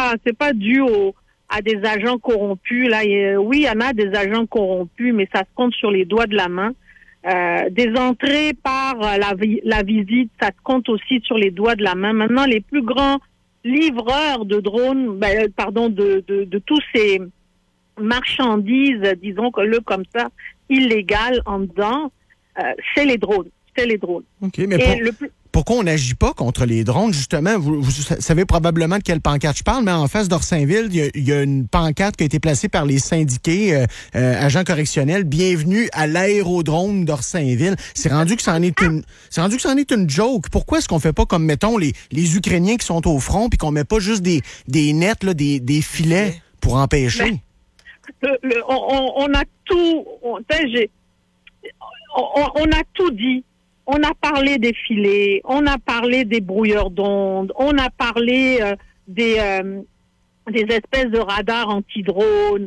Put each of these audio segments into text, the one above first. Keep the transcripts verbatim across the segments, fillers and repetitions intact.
pas, c'est pas dû au, à des agents corrompus. Là, et, oui, il y en a des agents corrompus, mais ça se compte sur les doigts de la main. Euh, des entrées par la, la visite, ça se compte aussi sur les doigts de la main. Maintenant, les plus grands livreurs de drones, ben, pardon, de, de, de tous ces marchandises, disons-le comme ça, illégales en dedans, euh, c'est les drones. C'est les drones. OK, mais pour, le plus... pourquoi on n'agit pas contre les drones, justement? Vous, vous savez probablement de quelle pancarte je parle, mais en face d'Orsainville, il y, y a une pancarte qui a été placée par les syndiqués euh, euh, agents correctionnels. Bienvenue à l'aérodrome d'Orsainville. C'est rendu que c'en est une, c'est rendu que c'en est une joke. Pourquoi est-ce qu'on fait pas comme, mettons, les, les Ukrainiens qui sont au front puis qu'on met pas juste des, des nets, là, des, des filets pour empêcher? Mais, le, le, on, on a tout, on, j'ai, on, on a tout dit. On a parlé des filets, on a parlé des brouilleurs d'ondes, on a parlé euh, des, euh, des espèces de radars anti-drones.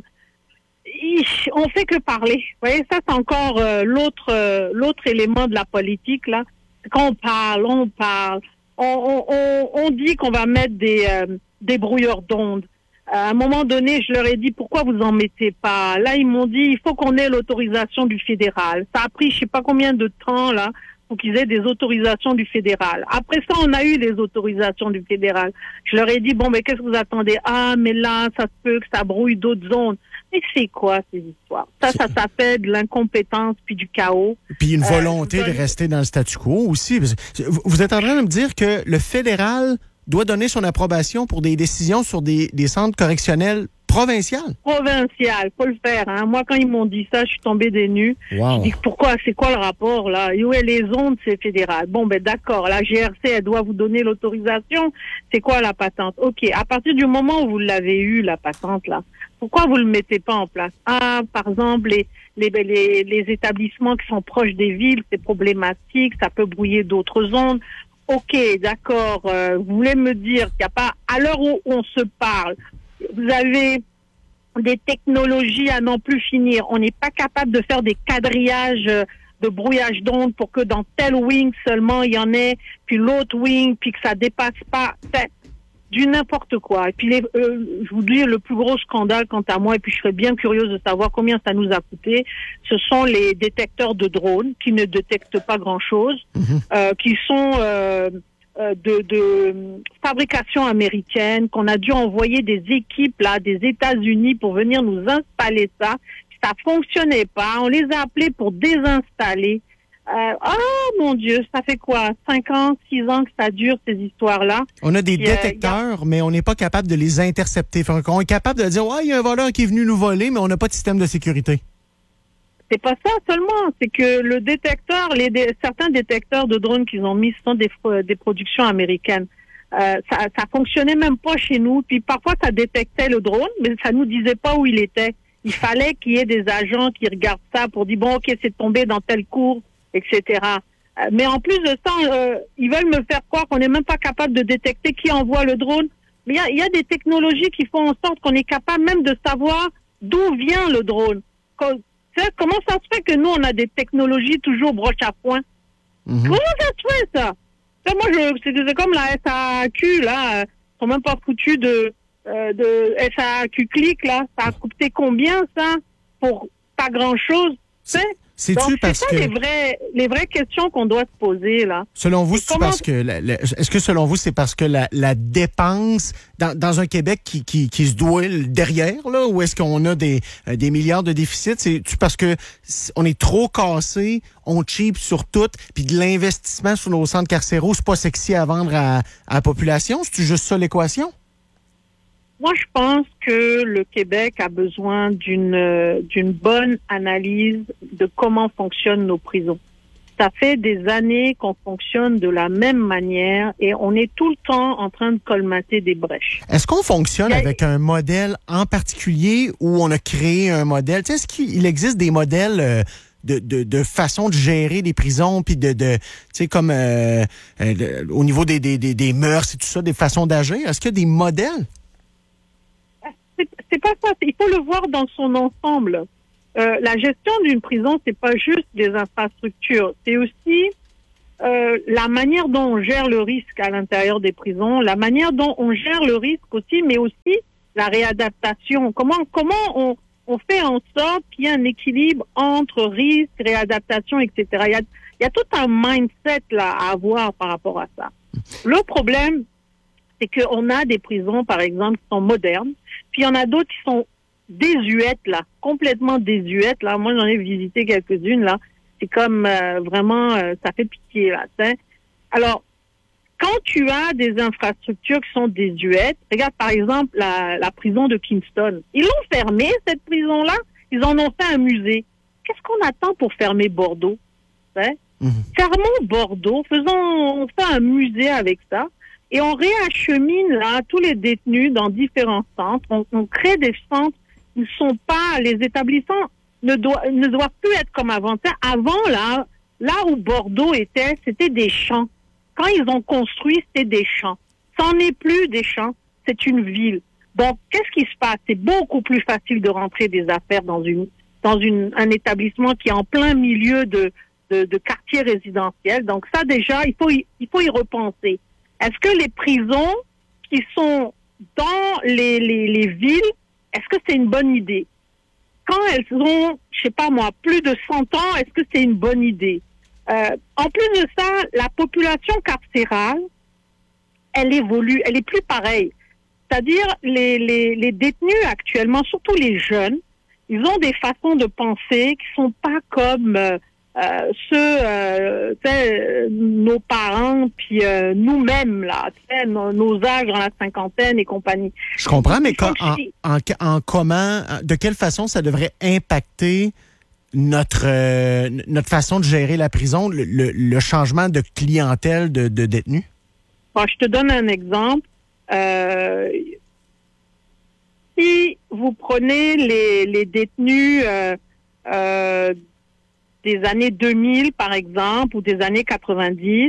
On fait que parler. Vous voyez, ça c'est encore euh, l'autre euh, l'autre élément de la politique là. Quand on parle, on parle, on, on, on dit qu'on va mettre des euh, des brouilleurs d'ondes. À un moment donné, je leur ai dit pourquoi vous en mettez pas. Là, ils m'ont dit il faut qu'on ait l'autorisation du fédéral. Ça a pris je sais pas combien de temps là. Pour qu'ils aient des autorisations du fédéral. Après ça, on a eu les autorisations du fédéral. Je leur ai dit, bon, mais qu'est-ce que vous attendez? Ah, mais là, ça se peut que ça brouille d'autres zones. Mais c'est quoi ces histoires? Ça, ça s'appelle de l'incompétence puis du chaos. Puis une volonté euh, de rester dans le statu quo aussi. Vous êtes en train de me dire que le fédéral doit donner son approbation pour des décisions sur des, des centres correctionnels provincial? Provincial, faut le faire. Hein. Moi, quand ils m'ont dit ça, je suis tombée des nues. Wow. Je dis pourquoi? C'est quoi le rapport là? Et où est les ondes? C'est fédéral. Bon, ben d'accord. La G R C, elle doit vous donner l'autorisation. C'est quoi la patente? Ok. À partir du moment où vous l'avez eu la patente là, pourquoi vous le mettez pas en place? Ah, par exemple, les les les, les établissements qui sont proches des villes, c'est problématique. Ça peut brouiller d'autres ondes. Ok, d'accord. Euh, vous voulez me dire qu'il n'y a pas, à l'heure où on se parle, vous avez des technologies à n'en plus finir. On n'est pas capable de faire des quadrillages de brouillage d'ondes pour que dans tel wing seulement il y en ait, puis l'autre wing, puis que ça dépasse pas. C'est du n'importe quoi. Et puis, les, euh, je vous dis, le plus gros scandale quant à moi, et puis je serais bien curieuse de savoir combien ça nous a coûté, ce sont les détecteurs de drones qui ne détectent pas grand-chose, mm-hmm. euh, qui sont... Euh, De, de fabrication américaine, qu'on a dû envoyer des équipes là des États-Unis pour venir nous installer ça. Ça fonctionnait pas. On les a appelés pour désinstaller. Euh, oh mon Dieu, ça fait quoi? Cinq ans, six ans que ça dure ces histoires-là. On a des Puis, détecteurs, euh, a... mais on n'est pas capable de les intercepter. Enfin, on est capable de dire ouais, il y a un voleur qui est venu nous voler, mais on n'a pas de système de sécurité. C'est pas ça seulement, c'est que le détecteur, les dé- certains détecteurs de drones qu'ils ont mis, ce sont des, des productions américaines. Euh, ça, ça fonctionnait même pas chez nous. Puis parfois, ça détectait le drone, mais ça nous disait pas où il était. Il fallait qu'il y ait des agents qui regardent ça pour dire bon, ok, c'est tombé dans telle cour, et cetera. Euh, mais en plus de ça, euh, ils veulent me faire croire qu'on n'est même pas capable de détecter qui envoie le drone. Mais il y a, y a des technologies qui font en sorte qu'on est capable même de savoir d'où vient le drone. Quand, comment ça se fait que nous, on a des technologies toujours broche à point? Mm-hmm. Comment ça se fait, ça? ça moi, je, c'est, c'est comme la S A Q, là. Ils sont même pas foutus de, euh, de S A Q clic, là. Ça a coûté combien, ça? Pour pas grand-chose. Tu sais? C'est-tu Donc, parce c'est ça que... les vraies, les vraies questions qu'on doit se poser, là. Selon vous, Et c'est comment... parce que... La, la, est-ce que, selon vous, c'est parce que la, la dépense dans, dans un Québec qui, qui, qui se doit derrière, là, ou est-ce qu'on a des, euh, des milliards de déficits? C'est-tu parce que on est trop cassé, on cheap sur tout, puis de l'investissement sur nos centres carcéraux, c'est pas sexy à vendre à, à la population? C'est-tu juste ça, l'équation? Moi, je pense que le Québec a besoin d'une euh, d'une bonne analyse de comment fonctionnent nos prisons. Ça fait des années qu'on fonctionne de la même manière et on est tout le temps en train de colmater des brèches. Est-ce qu'on fonctionne a... avec un modèle en particulier ou on a créé un modèle? Tu sais, est-ce qu'il existe des modèles... Euh, De, de, de façon de gérer les prisons, puis de, de tu sais, comme euh, euh, de, au niveau des, des, des, des mœurs et tout ça, des façons d'agir? Est-ce qu'il y a des modèles? C'est, c'est pas ça. Il faut le voir dans son ensemble. Euh, la gestion d'une prison, c'est pas juste des infrastructures. C'est aussi euh, la manière dont on gère le risque à l'intérieur des prisons, la manière dont on gère le risque aussi, mais aussi la réadaptation. Comment comment on, on fait en sorte qu'il y ait un équilibre entre risque, réadaptation, et cetera. Il y a, il y a tout un mindset là à avoir par rapport à ça. Le problème, c'est qu'on a des prisons, par exemple, qui sont modernes, puis il y en a d'autres qui sont désuètes, là, complètement désuètes, là. Moi, j'en ai visité quelques-unes, là. C'est comme euh, vraiment, euh, ça fait pitié, là. T'sais. Alors, quand tu as des infrastructures qui sont désuètes, regarde, par exemple, la, la prison de Kingston. Ils l'ont fermée, cette prison-là. Ils en ont fait un musée. Qu'est-ce qu'on attend pour fermer Bordeaux? T'sais? Mmh. Fermons Bordeaux, faisons, on fait un musée avec ça. Et on réachemine là tous les détenus dans différents centres. On, on crée des centres. Ils sont pas, les établissements ne doivent ne doivent plus être comme avant. Avant là, là où Bordeaux était, c'était des champs. Quand ils ont construit, c'était des champs. Ça n'est plus des champs, c'est une ville. Donc qu'est-ce qui se passe? C'est beaucoup plus facile de rentrer des affaires dans une dans une un établissement qui est en plein milieu de de, de quartier résidentiel. Donc ça déjà, il faut y, il faut y repenser. Est-ce que les prisons qui sont dans les, les, les villes, est-ce que c'est une bonne idée? Quand elles ont, je sais pas moi, plus de cent ans, est-ce que c'est une bonne idée? Euh, en plus de ça, la population carcérale, elle évolue, elle est plus pareille. C'est-à-dire, les, les, les détenus actuellement, surtout les jeunes, ils ont des façons de penser qui sont pas comme... Euh, Euh, ceux, euh, euh, nos parents, puis euh, nous-mêmes, là, nos, nos âges dans la cinquantaine et compagnie. Je comprends, mais quand, en, en, en comment, de quelle façon ça devrait impacter notre euh, notre façon de gérer la prison, le, le, le changement de clientèle de, de détenus? Bon, je te donne un exemple. Euh, si vous prenez les, les détenus euh, euh, des années deux mille, par exemple, ou des années quatre-vingt-dix,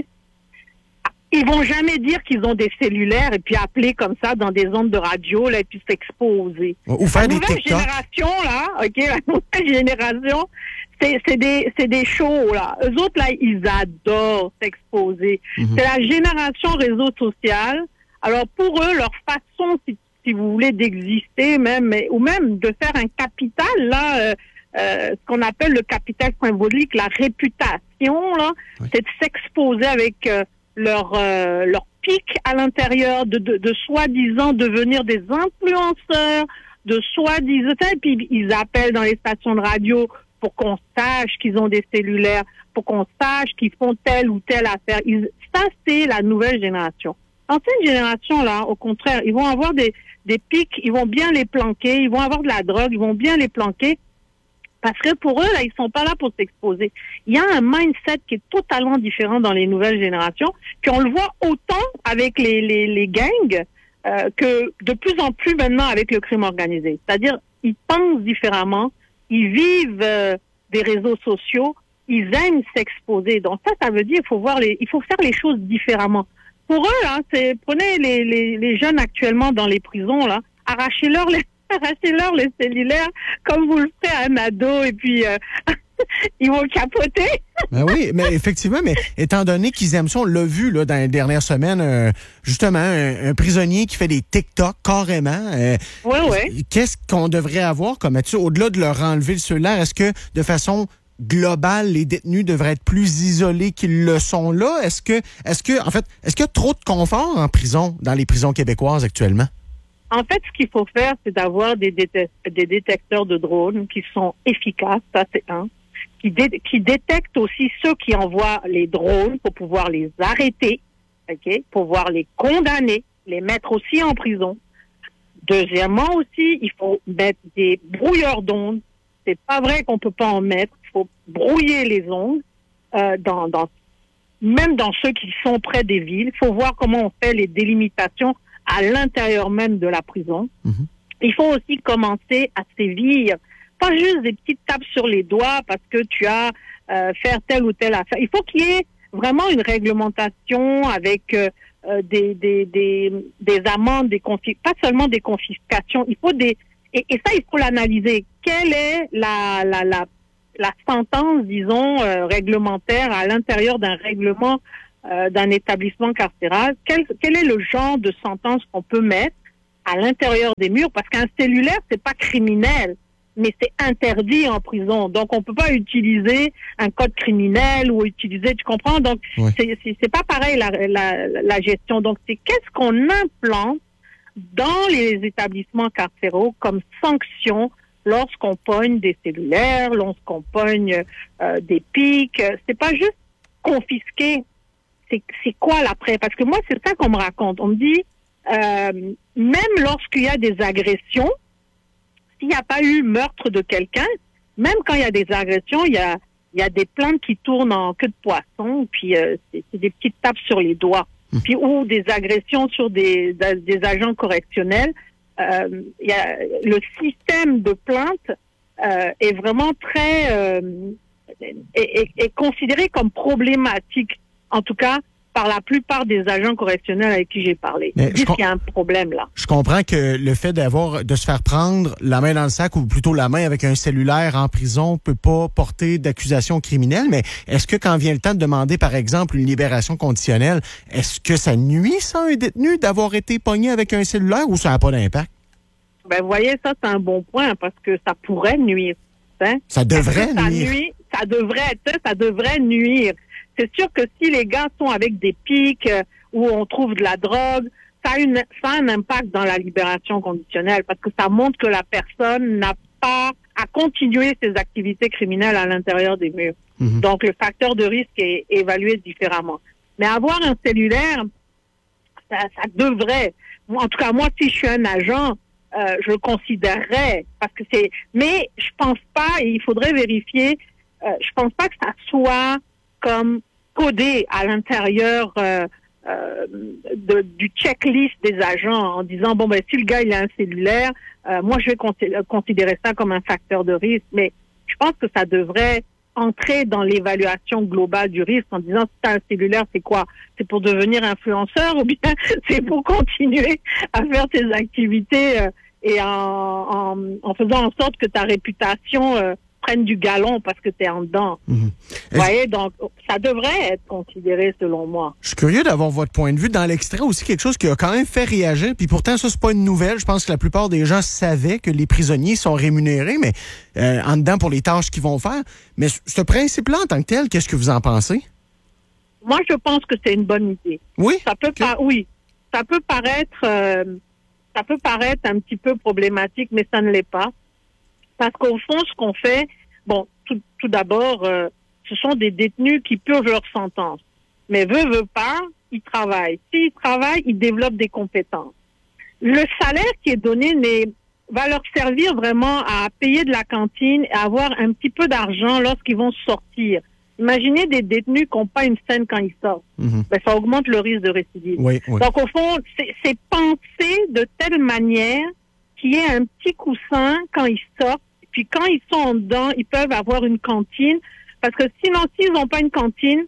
ils vont jamais dire qu'ils ont des cellulaires et puis appeler comme ça dans des ondes de radio, là, et puis s'exposer. Ou faire la des nouvelle TikTok. génération, là, OK, la nouvelle génération, c'est, c'est des, c'est des shows, là. Eux autres, là, ils adorent s'exposer. Mm-hmm. C'est la génération réseau social. Alors, pour eux, leur façon, si, si vous voulez, d'exister, même, mais, ou même de faire un capital, là, euh, Euh, ce qu'on appelle le capital symbolique, la réputation, là, oui. C'est de s'exposer avec euh, leur euh, leur pic à l'intérieur, de, de, de soi-disant devenir des influenceurs, de soi-disant, et puis ils appellent dans les stations de radio pour qu'on sache qu'ils ont des cellulaires, pour qu'on sache qu'ils font telle ou telle affaire. Ils, ça, c'est la nouvelle génération. L'ancienne génération, là, au contraire, ils vont avoir des, des pics, ils vont bien les planquer, ils vont avoir de la drogue, ils vont bien les planquer. Parce que pour eux, là, ils sont pas là pour s'exposer. Il y a un mindset qui est totalement différent dans les nouvelles générations, puis on le voit autant avec les, les, les gangs euh, que de plus en plus maintenant avec le crime organisé. C'est-à-dire, ils pensent différemment, ils vivent euh, des réseaux sociaux, ils aiment s'exposer. Donc ça, ça veut dire qu'il faut voir les, il faut faire les choses différemment. Pour eux, là, c'est prenez les, les, les jeunes actuellement dans les prisons, là, arrachez-leur les Arrachez-leur les cellulaires comme vous le ferez à un ado et puis euh, ils vont capoter. Ben oui, mais effectivement, mais étant donné qu'ils aiment ça, on l'a vu là, dans les dernières semaines, euh, justement, un, un prisonnier qui fait des TikTok carrément. Euh, oui, oui. Qu'est-ce qu'on devrait avoir comme attitude, au-delà de leur enlever le cellulaire? Est-ce que de façon globale, les détenus devraient être plus isolés qu'ils le sont là? Est-ce que, est-ce que, en fait, est-ce qu'il y a trop de confort en prison, dans les prisons québécoises actuellement? En fait, ce qu'il faut faire, c'est d'avoir des, déte- des détecteurs de drones qui sont efficaces, ça c'est un, qui, dé- qui détectent aussi ceux qui envoient les drones pour pouvoir les arrêter, ok, pour pouvoir les condamner, les mettre aussi en prison. Deuxièmement aussi, il faut mettre des brouilleurs d'ondes. C'est pas vrai qu'on peut pas en mettre. Il faut brouiller les ondes, euh, dans, dans, même dans ceux qui sont près des villes. Il faut voir comment on fait les délimitations à l'intérieur même de la prison. Mmh. Il faut aussi commencer à sévir, pas juste des petites tapes sur les doigts parce que tu as euh, faire telle ou telle affaire. Il faut qu'il y ait vraiment une réglementation avec euh, des, des, des, des amendes, des confis- pas seulement des confiscations. Il faut des et, et ça il faut l'analyser. Quelle est la la la la sentence, disons, euh, réglementaire à l'intérieur d'un règlement euh, d'un établissement carcéral, quel, quel est le genre de sentence qu'on peut mettre à l'intérieur des murs? Parce qu'un cellulaire, c'est pas criminel, mais c'est interdit en prison. Donc, on peut pas utiliser un code criminel ou utiliser, tu comprends? Donc, oui. c'est, c'est, c'est pas pareil la, la, la gestion. Donc, c'est qu'est-ce qu'on implante dans les établissements carcéraux comme sanction lorsqu'on pogne des cellulaires, lorsqu'on pogne euh, des pics. C'est pas juste confisquer. C'est, c'est quoi l'après? Parce que moi, c'est ça qu'on me raconte. On me dit, euh, même lorsqu'il y a des agressions, s'il n'y a pas eu meurtre de quelqu'un, même quand il y a des agressions, il y a, il y a des plaintes qui tournent en queue de poisson, puis euh, c'est, c'est des petites tapes sur les doigts, mmh. puis ou des agressions sur des, des agents correctionnels. Euh, il y a, le système de plainte euh, est vraiment très euh, est, est, est considéré comme problématique, en tout cas par la plupart des agents correctionnels avec qui j'ai parlé. Ils disent com- qu'il y a un problème là. Je comprends que le fait d'avoir de se faire prendre la main dans le sac ou plutôt la main avec un cellulaire en prison peut pas porter d'accusation criminelle, mais est-ce que quand vient le temps de demander par exemple une libération conditionnelle, est-ce que ça nuit ça un détenu d'avoir été pogné avec un cellulaire ou ça n'a pas d'impact? Ben vous voyez, ça c'est un bon point parce que ça pourrait nuire. Hein? Ça devrait ça nuire. Nuit, ça devrait être, ça devrait nuire. C'est sûr que si les gars sont avec des pics euh, où on trouve de la drogue, ça a, une, ça a un impact dans la libération conditionnelle parce que ça montre que la personne n'a pas à continuer ses activités criminelles à l'intérieur des murs. Mm-hmm. Donc, le facteur de risque est évalué différemment. Mais avoir un cellulaire, ça, ça devrait, en tout cas moi, si je suis un agent, euh, je le considérerais parce que c'est, mais je pense pas, et il faudrait vérifier, euh, je pense pas que ça soit comme codé à l'intérieur euh, euh, de, du checklist des agents en disant bon ben si le gars il a un cellulaire, euh, moi je vais con- considérer ça comme un facteur de risque. Mais je pense que ça devrait entrer dans l'évaluation globale du risque en disant si tu as un cellulaire, c'est quoi? C'est pour devenir influenceur ou bien c'est pour continuer à faire tes activités euh, et en, en, en faisant en sorte que ta réputation euh, prennent du galon parce que tu es en dedans. Mmh. Vous voyez, donc ça devrait être considéré selon moi. Je suis curieux d'avoir votre point de vue. Dans l'extrait aussi, quelque chose qui a quand même fait réagir, puis pourtant ça, c'est pas une nouvelle. Je pense que la plupart des gens savaient que les prisonniers sont rémunérés, mais euh, en dedans pour les tâches qu'ils vont faire. Mais ce principe-là, en tant que tel, qu'est-ce que vous en pensez? Moi, je pense que c'est une bonne idée. Oui? Ça peut okay. pas, oui. Ça peut paraître, euh, ça peut paraître un petit peu problématique, mais ça ne l'est pas. Parce qu'au fond, ce qu'on fait, bon, tout, tout d'abord, euh, ce sont des détenus qui purgent leur sentence. Mais veut, veut pas, ils travaillent. S'ils travaillent, ils développent des compétences. Le salaire qui est donné n'est, va leur servir vraiment à payer de la cantine et à avoir un petit peu d'argent lorsqu'ils vont sortir. Imaginez des détenus qui n'ont pas une scène quand ils sortent. Mmh. Ben, ça augmente le risque de récidive. Oui, oui. Donc, au fond, c'est, c'est pensé de telle manière qu'il y ait un petit coussin quand ils sortent. Puis quand ils sont en dedans, ils peuvent avoir une cantine. Parce que sinon, s'ils n'ont pas une cantine,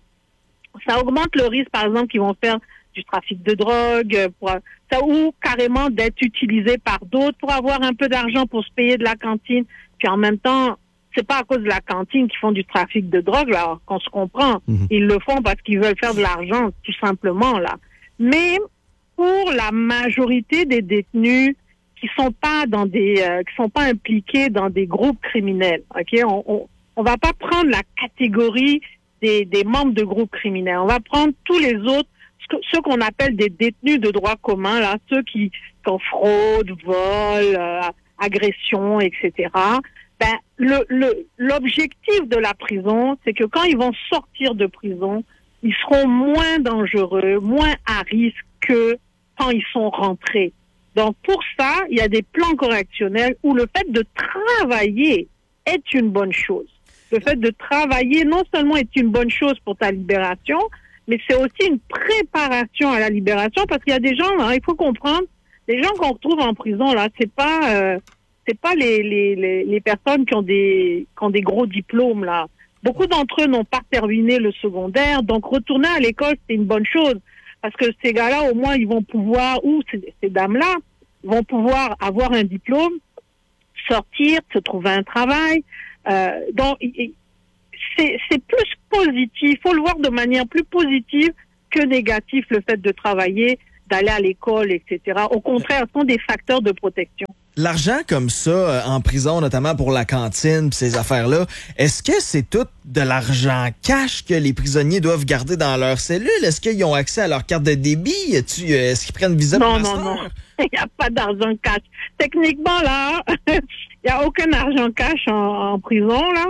ça augmente le risque, par exemple, qu'ils vont faire du trafic de drogue, pour, ça, ou carrément d'être utilisés par d'autres pour avoir un peu d'argent pour se payer de la cantine. Puis en même temps, c'est pas à cause de la cantine qu'ils font du trafic de drogue, là, alors qu'on se comprend. Mm-hmm. Ils le font parce qu'ils veulent faire de l'argent, tout simplement, là. Mais pour la majorité des détenus qui sont pas dans des, euh, qui sont pas impliqués dans des groupes criminels, ok, on, on, on va pas prendre la catégorie des, des membres de groupes criminels. On va prendre tous les autres, ceux qu'on appelle des détenus de droit commun, là, ceux qui sont fraude, vol, euh, agression, et cetera. Ben, le, le, l'objectif de la prison, c'est que quand ils vont sortir de prison, ils seront moins dangereux, moins à risque que quand ils sont rentrés. Donc, pour ça, il y a des plans correctionnels où le fait de travailler est une bonne chose. Le fait de travailler, non seulement est une bonne chose pour ta libération, mais c'est aussi une préparation à la libération, parce qu'il y a des gens, là, il faut comprendre, les gens qu'on retrouve en prison, là, c'est pas, euh, c'est pas les, les, les, les personnes qui ont des, qui ont des gros diplômes, là. Beaucoup d'entre eux n'ont pas terminé le secondaire, donc retourner à l'école, c'est une bonne chose. Parce que ces gars-là, au moins, ils vont pouvoir, ou ces, ces dames-là, vont pouvoir avoir un diplôme, sortir, se trouver un travail. Euh, donc, c'est, c'est plus positif. Il faut le voir de manière plus positive que négative, le fait de travailler, d'aller à l'école, et cetera. Au contraire, ce sont des facteurs de protection. L'argent comme ça, euh, en prison, notamment pour la cantine pis ces affaires-là, est-ce que c'est tout de l'argent cash que les prisonniers doivent garder dans leur cellule? Est-ce qu'ils ont accès à leur carte de débit? Est-ce qu'ils prennent Visa? Non, non, non. Il n'y a pas d'argent cash. Techniquement, là, il n'y a aucun argent cash en, en prison, là.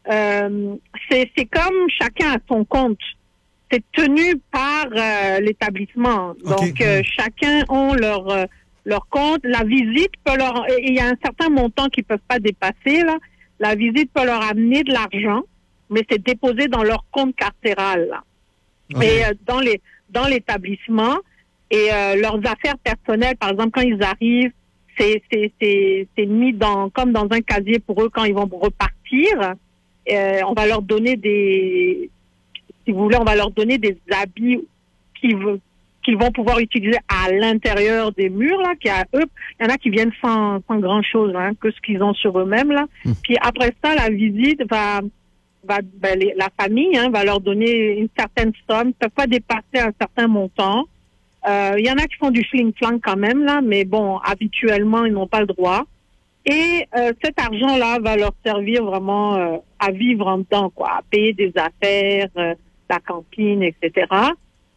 Euh, c'est, c'est comme chacun a son compte. C'est tenu par euh, l'établissement. Okay. Donc, euh, chacun a leur... Euh, leur compte, la visite peut leur, il y a un certain montant qu'ils peuvent pas dépasser, là. La visite peut leur amener de l'argent, mais c'est déposé dans leur compte carcéral, là. Okay. Et euh, dans les, dans l'établissement, et euh, leurs affaires personnelles, par exemple, quand ils arrivent, c'est, c'est, c'est, c'est mis dans, comme dans un casier pour eux quand ils vont repartir. Euh, on va leur donner des, si vous voulez, on va leur donner des habits qui veulent, qu'ils vont pouvoir utiliser à l'intérieur des murs, là, qui à eux, il y en a qui viennent sans, sans grand chose, hein, que ce qu'ils ont sur eux-mêmes, là. Mmh. Puis après ça, la visite va, va, ben, les, la famille, hein, va leur donner une certaine somme, ne peut pas dépasser un certain montant. Euh, il y en a qui font du fling-flang quand même, là, mais bon, habituellement, ils n'ont pas le droit. Et, euh, cet argent-là va leur servir vraiment, euh, à vivre en dedans, quoi, à payer des affaires, euh, la cantine, et cetera.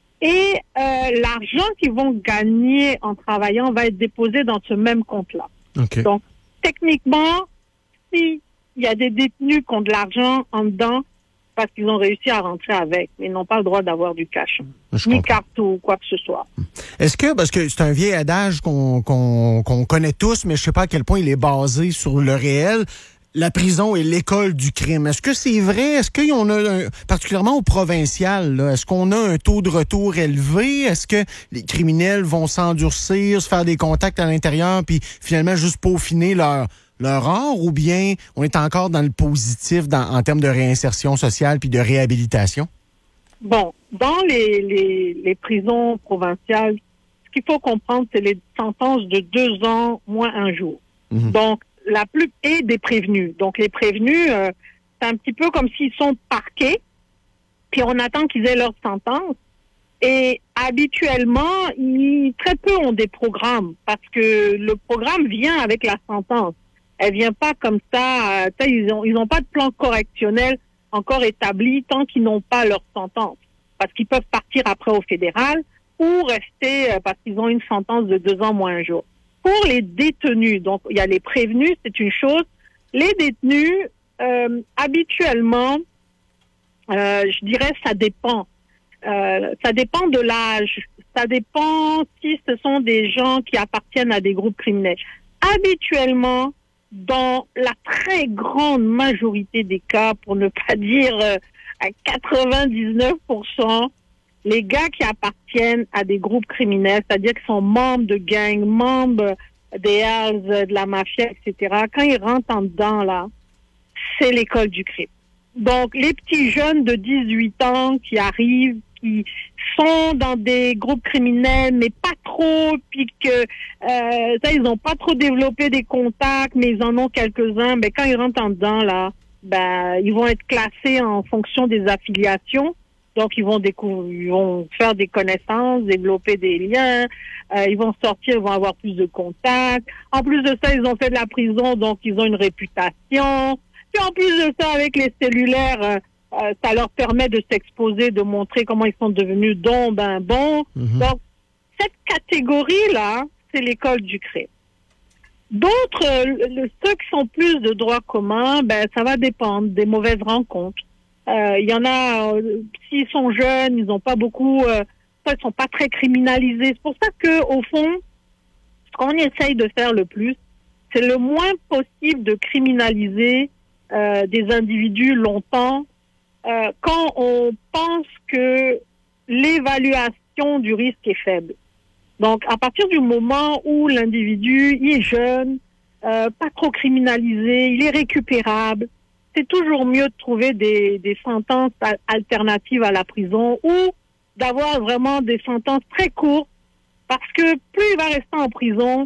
Et euh, l'argent qu'ils vont gagner en travaillant va être déposé dans ce même compte-là. Okay. Donc, techniquement, s'il y a des détenus qui ont de l'argent en dedans, parce qu'ils ont réussi à rentrer avec, mais ils n'ont pas le droit d'avoir du cash, Je ni comprends. carte ou quoi que ce soit. Est-ce que, parce que c'est un vieil adage qu'on, qu'on, qu'on connaît tous, mais je sais pas à quel point il est basé sur le réel, la prison est l'école du crime. Est-ce que c'est vrai? Est-ce qu'on a, un, particulièrement au provincial, là, est-ce qu'on a un taux de retour élevé? Est-ce que les criminels vont s'endurcir, se faire des contacts à l'intérieur, puis finalement juste peaufiner leur, leur art? Ou bien on est encore dans le positif dans, en termes de réinsertion sociale puis de réhabilitation? Bon, dans les, les, les prisons provinciales, ce qu'il faut comprendre, c'est les sentences de deux ans moins un jour. Mmh. Donc, la plus et des prévenus. Donc les prévenus, euh, c'est un petit peu comme s'ils sont parqués, puis on attend qu'ils aient leur sentence. Et habituellement, ils, très peu ont des programmes, parce que le programme vient avec la sentence. Elle vient pas comme ça. Euh, ils ont ils ont pas de plan correctionnel encore établi tant qu'ils n'ont pas leur sentence, parce qu'ils peuvent partir après au fédéral ou rester euh, parce qu'ils ont une sentence de deux ans moins un jour. Pour les détenus, donc il y a les prévenus, c'est une chose. Les détenus, euh, habituellement, euh, je dirais ça dépend. Euh, ça dépend de l'âge. Ça dépend si ce sont des gens qui appartiennent à des groupes criminels. Habituellement, dans la très grande majorité des cas, pour ne pas dire euh, à quatre-vingt-dix-neuf pour cent, les gars qui appartiennent à des groupes criminels, c'est-à-dire qu'ils sont membres de gangs, membres des Hells, de la mafia, et cetera, quand ils rentrent en dedans, là, c'est l'école du crime. Donc, les petits jeunes de dix-huit ans qui arrivent, qui sont dans des groupes criminels, mais pas trop, puis que euh, ça, ils n'ont pas trop développé des contacts, mais ils en ont quelques-uns, mais quand ils rentrent en dedans, là, ben, ils vont être classés en fonction des affiliations. Donc, ils vont découvrir, ils vont faire des connaissances, développer des liens, euh, ils vont sortir, ils vont avoir plus de contacts. En plus de ça, ils ont fait de la prison, donc ils ont une réputation. Puis en plus de ça, avec les cellulaires, euh, euh, ça leur permet de s'exposer, de montrer comment ils sont devenus dons, ben bons. Mm-hmm. Donc, cette catégorie-là, c'est l'école du crime. D'autres, euh, ceux qui sont plus de droit commun, ben ça va dépendre des mauvaises rencontres. Il euh, y en a, euh, s'ils sont jeunes, ils n'ont pas beaucoup, euh, ils sont pas très criminalisés. C'est pour ça que, au fond, ce qu'on essaye de faire le plus, c'est le moins possible de criminaliser euh, des individus longtemps euh, quand on pense que l'évaluation du risque est faible. Donc, à partir du moment où l'individu il est jeune, euh, pas trop criminalisé, il est récupérable, c'est toujours mieux de trouver des, des sentences alternatives à la prison ou d'avoir vraiment des sentences très courtes, parce que plus il va rester en prison,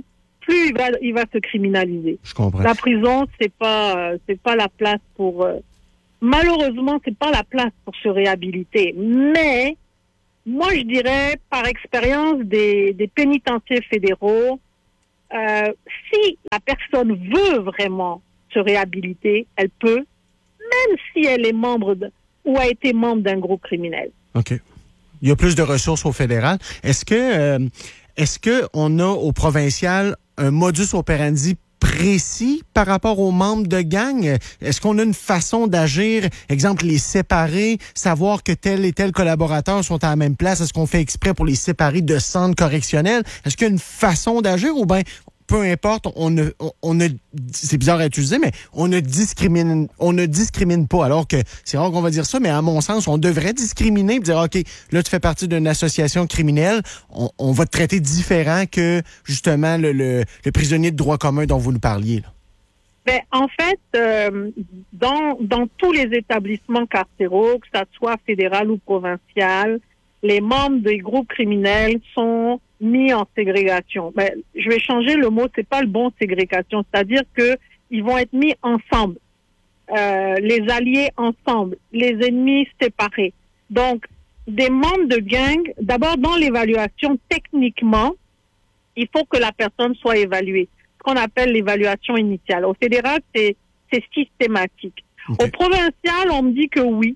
plus il va, il va se criminaliser. Je comprends. La prison, c'est pas, euh, c'est pas la place pour. Euh, malheureusement, c'est pas la place pour se réhabiliter. Mais moi, je dirais, par expérience des, des pénitenciers fédéraux, euh, si la personne veut vraiment se réhabiliter, elle peut, même si elle est membre de, ou a été membre d'un groupe criminel. OK. Il y a plus de ressources au fédéral. Est-ce que, euh, est-ce que on a au provincial un modus operandi précis par rapport aux membres de gang? Est-ce qu'on a une façon d'agir, exemple les séparer, savoir que tel et tel collaborateur sont à la même place? Est-ce qu'on fait exprès pour les séparer de centres correctionnels? Est-ce qu'il y a une façon d'agir ou bien peu importe, on ne, on, on ne, c'est bizarre à utiliser, mais on ne discrimine, on ne discrimine pas. Alors que c'est rare qu'on va dire ça, mais à mon sens, on devrait discriminer et dire, OK, là, tu fais partie d'une association criminelle, on, on va te traiter différent que, justement, le, le, le prisonnier de droit commun dont vous nous parliez, là. Ben, en fait, euh, dans, dans tous les établissements carcéraux, que ça soit fédéral ou provincial, les membres des groupes criminels sont mis en ségrégation. Ben, je vais changer le mot, c'est pas le bon ségrégation, c'est-à-dire que ils vont être mis ensemble, euh, les alliés ensemble, les ennemis séparés. Donc, des membres de gang, d'abord dans l'évaluation, techniquement, il faut que la personne soit évaluée, ce qu'on appelle l'évaluation initiale. Au fédéral, c'est, c'est systématique. Okay. Au provincial, on me dit que oui.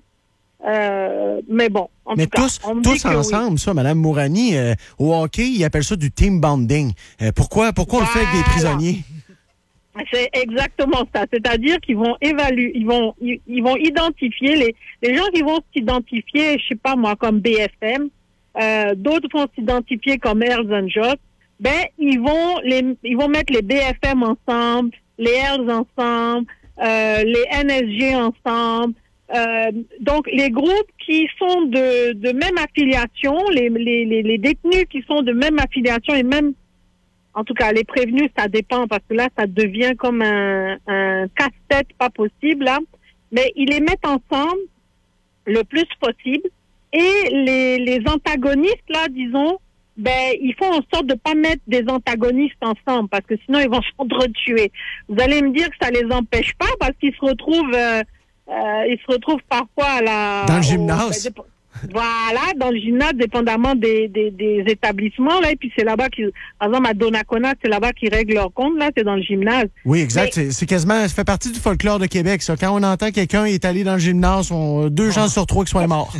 Euh, mais bon, en mais tout cas, tous, on me tous dit que ensemble, oui. ça, Mme Mourani, euh, au hockey, ils appellent ça du team bonding. Euh, pourquoi, pourquoi voilà. on le fait avec des prisonniers? C'est exactement ça. C'est-à-dire qu'ils vont évaluer, ils vont, ils, ils vont identifier les, les gens qui vont s'identifier, je sais pas moi, comme B F M, euh, d'autres vont s'identifier comme Hells Angels. Ben, ils vont les, ils vont mettre les B F M ensemble, les Hells ensemble, euh, les N S G ensemble. Euh, donc, les groupes qui sont de, de même affiliation, les, les, les, les détenus qui sont de même affiliation et même, en tout cas, les prévenus, ça dépend parce que là, ça devient comme un, un casse-tête pas possible, là. Mais ils les mettent ensemble le plus possible et les, les antagonistes, là, disons, ben, ils font en sorte de pas mettre des antagonistes ensemble parce que sinon, ils vont s'entretuer. Vous allez me dire que ça les empêche pas parce qu'ils se retrouvent... Euh, Euh, ils se retrouvent parfois à la... Dans le gymnase. Au, voilà, dans le gymnase, dépendamment des, des, des établissements, là, et puis c'est là-bas qu'ils... Par exemple, à Donnacona, c'est là-bas qu'ils règlent leur compte, là, c'est dans le gymnase. Oui, exact. Mais... C'est, c'est quasiment... Ça fait partie du folklore de Québec, ça. Quand on entend quelqu'un est allé dans le gymnase, on, deux gens sur trois qui sont morts.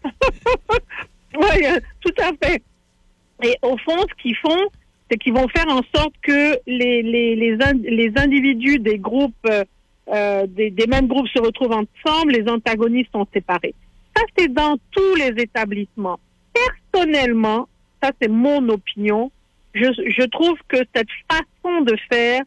Oui, tout à fait. Et au fond, ce qu'ils font, c'est qu'ils vont faire en sorte que les, les, les, ind- les individus des groupes... Euh, Euh, des, des mêmes groupes se retrouvent ensemble, les antagonistes sont séparés. Ça, c'est dans tous les établissements. Personnellement, ça c'est mon opinion, je, je trouve que cette façon de faire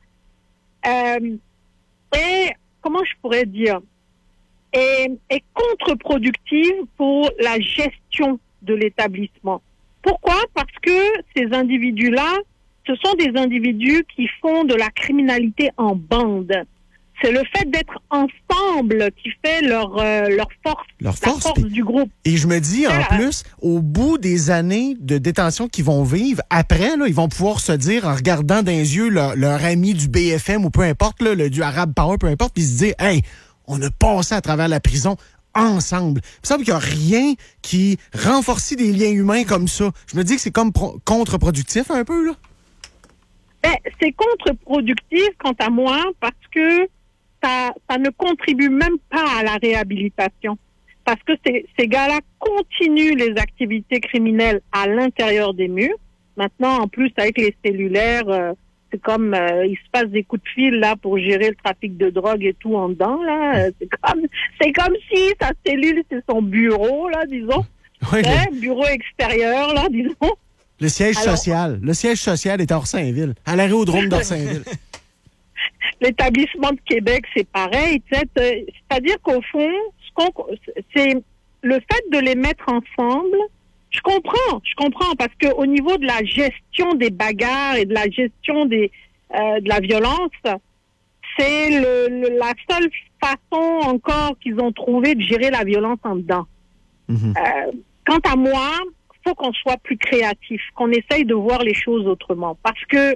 euh, est, comment je pourrais dire, est, est contre-productive pour la gestion de l'établissement. Pourquoi? Parce que ces individus-là, ce sont des individus qui font de la criminalité en bande. C'est le fait d'être ensemble qui fait leur, euh, leur force, leur la force, force pis, du groupe. Et je me dis, en euh, plus, au bout des années de détention qu'ils vont vivre, après, là, ils vont pouvoir se dire, en regardant dans les yeux leur, leur ami du B F M ou peu importe, là, le, du Arab Power, peu importe, puis se dire, hey, on a passé à travers la prison ensemble. Il me semble qu'il n'y a rien qui renforce des liens humains comme ça. Je me dis que c'est comme pro- contre-productif un peu, là. Ben, c'est contre-productif, quant à moi, parce que Ça, ça ne contribue même pas à la réhabilitation. Parce que ces, ces gars-là continuent les activités criminelles à l'intérieur des murs. Maintenant, en plus, avec les cellulaires, euh, c'est comme, euh, il se passe des coups de fil, là, pour gérer le trafic de drogue et tout en dedans, là. Euh, c'est comme, c'est comme si sa cellule, c'est son bureau, là, disons. Oui, hein, le... bureau extérieur, là, disons. Le siège Alors, social. Le siège social est à Orsainville, à l'aérodrome d'Orsainville. L'établissement de Québec, c'est pareil. C'est-à-dire qu'au fond, ce qu'on, c'est le fait de les mettre ensemble. Je comprends, je comprends, parce que au niveau de la gestion des bagarres et de la gestion des euh, de la violence, c'est le, le, la seule façon encore qu'ils ont trouvé de gérer la violence en dedans. Mm-hmm. Euh, quant à moi, faut qu'on soit plus créatif, qu'on essaye de voir les choses autrement, parce que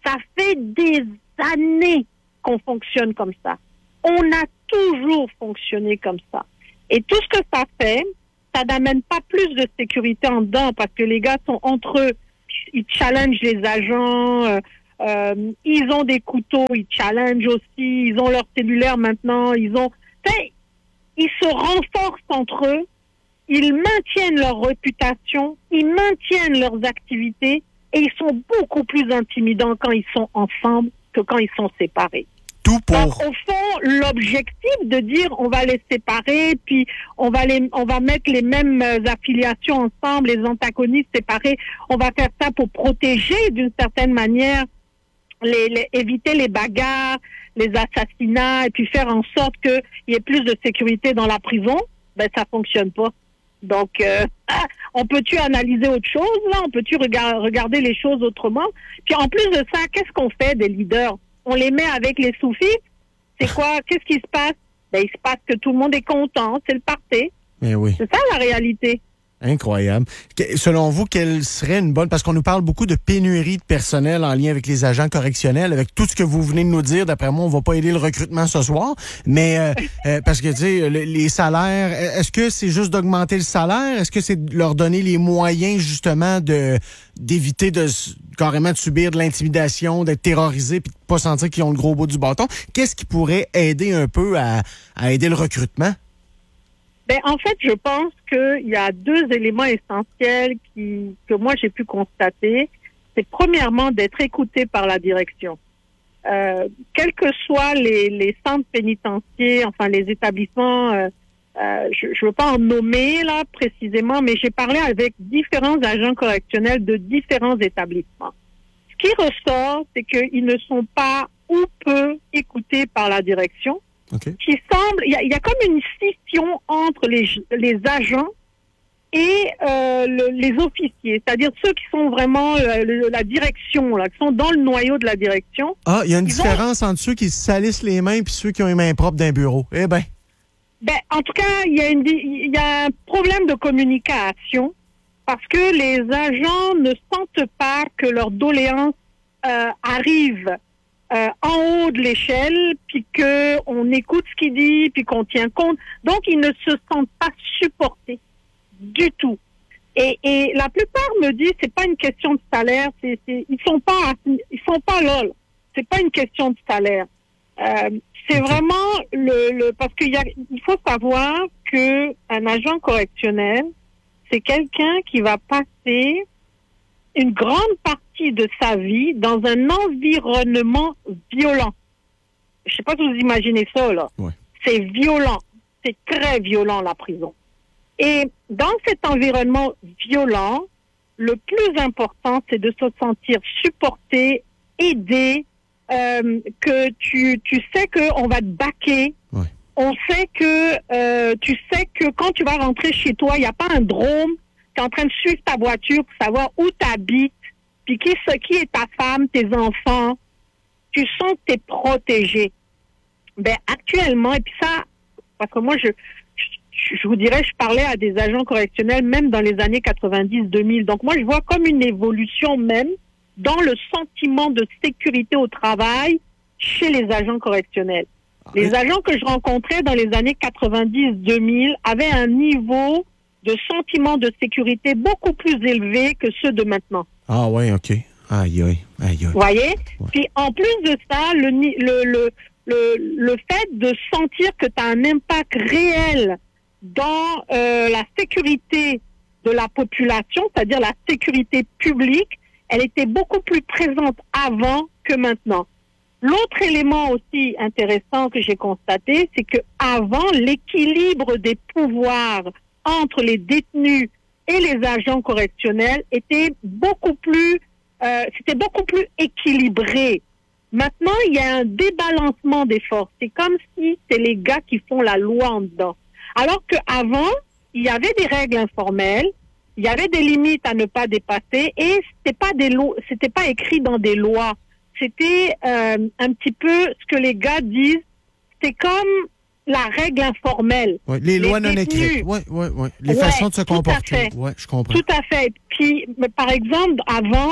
Ça fait des années qu'on fonctionne comme ça. On a toujours fonctionné comme ça. Et tout ce que ça fait, ça n'amène pas plus de sécurité en dedans parce que les gars sont entre eux. Ils challengent les agents, euh, euh, ils ont des couteaux, ils challengent aussi, ils ont leur cellulaire maintenant, ils ont... T'sais, ils se renforcent entre eux, ils maintiennent leur réputation, ils maintiennent leurs activités et ils sont beaucoup plus intimidants quand ils sont ensemble que quand ils sont séparés. Tout pour... Donc, au fond, l'objectif de dire on va les séparer, puis on va les, on va mettre les mêmes affiliations ensemble, les antagonistes séparés, on va faire ça pour protéger d'une certaine manière, les, les, éviter les bagarres, les assassinats, et puis faire en sorte qu'il y ait plus de sécurité dans la prison, ben ça fonctionne pas. Donc, euh, on peut-tu analyser autre chose, là? On peut-tu rega- regarder les choses autrement? Puis en plus de ça, qu'est-ce qu'on fait des leaders? On les met avec les soufis. C'est quoi? Qu'est-ce qui se passe? Ben, il se passe que tout le monde est content. C'est le party. Mais oui. C'est ça, la réalité. Incroyable. Que- Selon vous, quelle serait une bonne... Parce qu'on nous parle beaucoup de pénurie de personnel en lien avec les agents correctionnels. Avec tout ce que vous venez de nous dire, d'après moi, on va pas aider le recrutement ce soir. Mais euh, euh, parce que, tu sais, le- les salaires, est-ce que c'est juste d'augmenter le salaire? Est-ce que c'est de leur donner les moyens, justement, de d'éviter de s- carrément de subir de l'intimidation, d'être terrorisés puis de pas sentir qu'ils ont le gros bout du bâton? Qu'est-ce qui pourrait aider un peu à, à aider le recrutement? Ben, en fait, je pense qu'il y a deux éléments essentiels qui, que moi j'ai pu constater. C'est premièrement d'être écouté par la direction. Euh, quels que soient les, les centres pénitentiaires, enfin les établissements, euh, euh, je ne veux pas en nommer là précisément, mais j'ai parlé avec différents agents correctionnels de différents établissements. Ce qui ressort, c'est qu'ils ne sont pas ou peu écoutés par la direction. OK. Qui semble, il y a, il y a comme une scission entre les, les agents et euh, le, les officiers, c'est-à-dire ceux qui sont vraiment euh, le, la direction, là, qui sont dans le noyau de la direction. Ah, il y a une Ils différence entre ceux qui se salissent les mains et ceux qui ont les mains propres d'un bureau. Eh bien. Ben, en tout cas, il y a une, il y a un problème de communication parce que les agents ne sentent pas que leurs doléances euh, arrivent Euh, en haut de l'échelle, puis que on écoute ce qu'il dit, puis qu'on tient compte. Donc, ils ne se sentent pas supportés du tout. Et, et la plupart me disent, c'est pas une question de salaire, c'est, c'est, ils sont pas, ils sont pas lol. C'est pas une question de salaire. Euh, c'est vraiment le, le parce qu'il y a, il faut savoir que un agent correctionnel, c'est quelqu'un qui va passer une grande partie de sa vie dans un environnement violent. Je sais pas si vous imaginez ça, là. Ouais. C'est violent. C'est très violent, la prison. Et dans cet environnement violent, le plus important, c'est de se sentir supporté, aidé, euh, que tu, tu sais qu'on va te baquer. Ouais. On sait que, euh, tu sais que quand tu vas rentrer chez toi, il n'y a pas un drone qui est en train de suivre ta voiture pour savoir où tu habites, puis qui, qui est ta femme, tes enfants. Tu sens que tu es protégé. Ben, actuellement, et puis ça, parce que moi, je, je, je vous dirais, je parlais à des agents correctionnels même dans les années quatre-vingt-dix deux mille. Donc moi, je vois comme une évolution même dans le sentiment de sécurité au travail chez les agents correctionnels. Les agents que je rencontrais dans les années quatre-vingt-dix deux mille avaient un niveau de sentiment de sécurité beaucoup plus élevé que ceux de maintenant. Ah ouais, OK. Aïe, aïe, aïe, aïe. Vous voyez? Ouais. Puis en plus de ça, le, le, le, le, le fait de sentir que tu as un impact réel dans euh, la sécurité de la population, c'est-à-dire la sécurité publique, elle était beaucoup plus présente avant que maintenant. L'autre élément aussi intéressant que j'ai constaté, c'est que avant, l'équilibre des pouvoirs entre les détenus et les agents correctionnels était beaucoup plus, euh, c'était beaucoup plus équilibré. Maintenant, il y a un débalancement des forces. C'est comme si c'est les gars qui font la loi en dedans. Alors qu'avant, il y avait des règles informelles, il y avait des limites à ne pas dépasser et c'était pas des lois, c'était pas écrit dans des lois. C'était euh, un petit peu ce que les gars disent. C'est comme la règle informelle. Ouais, les, les lois non détenus. écrites. Oui, oui, oui. Les Ouais, façons de se tout à comporter. fait. Oui, je comprends. Tout à fait. Puis, mais par exemple, avant,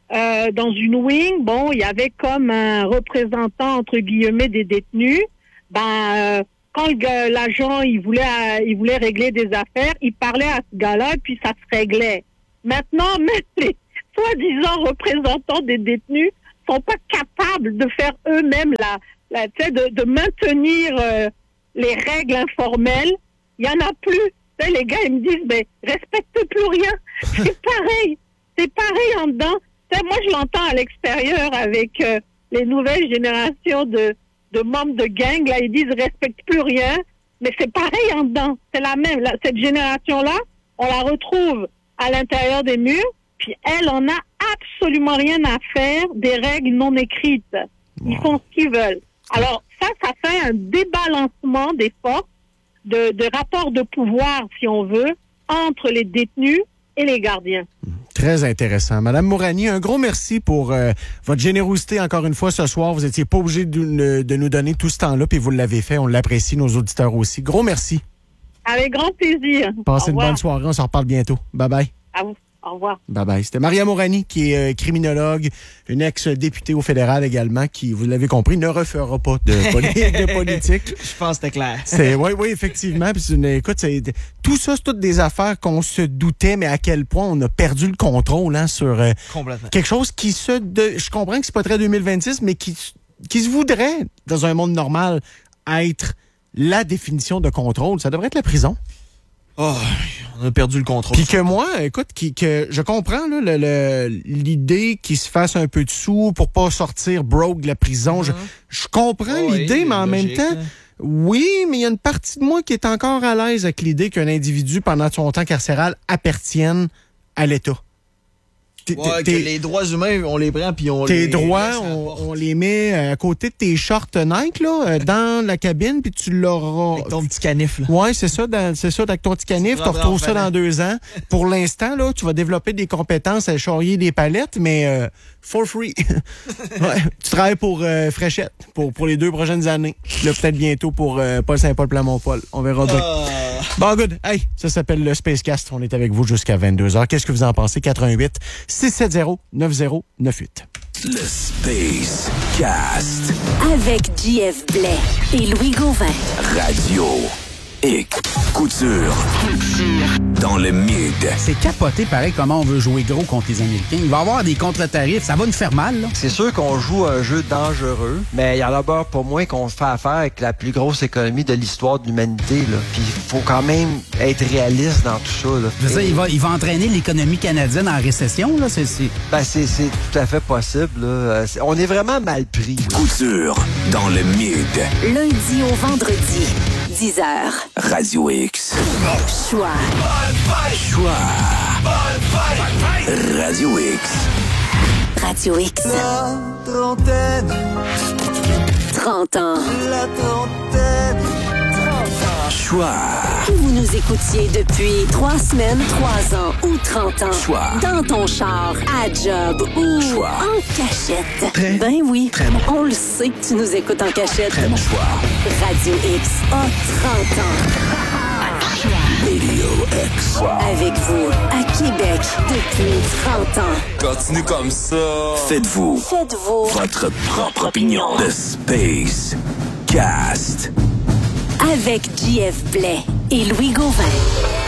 euh, dans une wing, bon, il y avait comme un représentant, entre guillemets, des détenus. Ben, euh, quand le gars, l'agent, il voulait, euh, il voulait régler des affaires, il parlait à ce gars-là, puis ça se réglait. Maintenant, même les soi-disant représentants des détenus sont pas capables de faire eux-mêmes la, la, tu sais, de, de maintenir euh, les règles informelles. Il y en a plus. Tu sais, les gars, ils me disent, mais respecte plus rien. C'est pareil. C'est pareil en dedans. Tu sais, moi, je l'entends à l'extérieur avec euh, les nouvelles générations de, de membres de gang. Là, ils disent, respecte plus rien. Mais c'est pareil en dedans. C'est la même. Là, cette génération-là, on la retrouve à l'intérieur des murs. Puis elle, on a absolument rien à faire des règles non écrites. Ils font ce qu'ils veulent. Alors, ça, ça fait un débalancement des forces, de, de rapport de pouvoir, si on veut, entre les détenus et les gardiens. Très intéressant. Madame Mourani, un gros merci pour euh, votre générosité encore une fois ce soir. Vous n'étiez pas obligé de, de nous donner tout ce temps-là, puis vous l'avez fait. On l'apprécie, nos auditeurs aussi. Gros merci. Avec grand plaisir. Passez une bonne soirée. On s'en reparle bientôt. Bye-bye. À vous. Au revoir. Bye-bye. C'était Maria Mourani, qui est euh, criminologue, une ex-députée au fédéral également, qui, vous l'avez compris, ne refera pas de, poli- de politique. Je pense que c'était clair. C'est, oui, oui, effectivement. Puis, une, écoute, c'est, tout ça, c'est toutes des affaires qu'on se doutait, mais à quel point on a perdu le contrôle hein, sur euh, quelque chose qui se... De, je comprends que c'est pas très deux mille vingt-six, mais qui, qui se voudrait, dans un monde normal, être la définition de contrôle. Ça devrait être la prison. Oh, on a perdu le contrôle. Puis que moi, écoute, qui, que je comprends là, le, le, l'idée qu'il se fasse un peu de sous pour pas sortir broke de la prison. Mm-hmm. Je, je comprends oh, l'idée, oui, mais en logique, même temps, hein. Oui, mais il y a une partie de moi qui est encore à l'aise avec l'idée qu'un individu, pendant son temps carcéral, appartienne à l'État. Ouais, que les droits humains, on les prend puis on tes les... Tes droits, on, on les met à côté de tes shorts Nike, là, dans la cabine, puis tu l'auras... Avec ton petit canif, là. Ouais, c'est ça, dans, c'est ça, avec ton petit canif, tu retrouves ça dans deux ans. Pour l'instant, là, tu vas développer des compétences à charrier des palettes, mais euh, for free. Ouais, tu travailles pour euh, Fréchette, pour, pour les deux prochaines années. Là, peut-être bientôt pour euh, Paul Saint-Paul-Plamont-Paul. On verra bien. Uh... Bon, good. Hey, ça s'appelle le Spacecast. On est avec vous jusqu'à vingt-deux heures. Qu'est-ce que vous en pensez? quatre-vingt-huit six sept zéro neuf zéro neuf huit. Le Space Cast. Avec J F Blais et Louis Gauvin. Radio X. Couture. Couture. Dans le mid. C'est capoté pareil comment on veut jouer gros contre les Américains. Il va y avoir des contre-tarifs. Ça va nous faire mal, là. C'est sûr qu'on joue un jeu dangereux, mais il y en a d'abord pour moins qu'on fait affaire avec la plus grosse économie de l'histoire de l'humanité, là. Puis il faut quand même être réaliste dans tout ça, là. Je veux dire, il va, il va entraîner l'économie canadienne en récession, là. C'est, c'est... Ben, c'est, c'est tout à fait possible, là. C'est, on est vraiment mal pris, là. Couture dans le mid. Lundi au vendredi, dix heures. Radio X. Choix. Choix. Radio X. Radio X. La trentaine. trente ans. La trentaine. Choix. Que vous nous écoutiez depuis trois semaines, trois ans ou trente ans. Choix. Dans ton char, à job ou choix. En cachette. Très, ben oui. Très bon. On le sait que tu nous écoutes en cachette. Très bon choix. Radio X a trente ans. Radio X. Avec vous, à Québec, depuis trente ans. Continue comme ça. Faites-vous. Faites-vous. Votre propre opinion. The Space Cast. Avec J F Blais et Louis Gauvin.